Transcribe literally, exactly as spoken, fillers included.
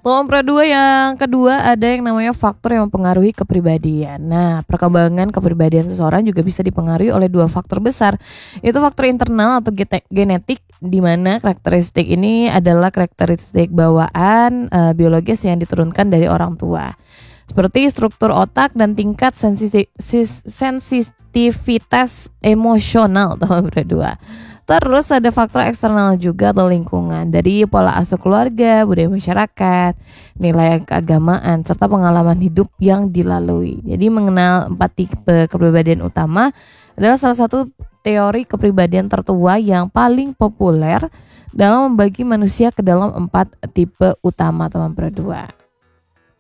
Nomor dua yang kedua ada yang namanya faktor yang mempengaruhi kepribadian. Nah, perkembangan kepribadian seseorang juga bisa dipengaruhi oleh dua faktor besar. Itu faktor internal atau gete- genetik, di mana karakteristik ini adalah karakteristik bawaan e, biologis yang diturunkan dari orang tua. Seperti struktur otak dan tingkat sensiti- sis- sensitivitas emosional. Nomor dua. Terus ada faktor eksternal juga atau lingkungan, dari pola asuh keluarga, budaya masyarakat, nilai keagamaan, serta pengalaman hidup yang dilalui. Jadi mengenal empat tipe kepribadian utama adalah salah satu teori kepribadian tertua yang paling populer dalam membagi manusia ke dalam empat tipe utama, teman berdua.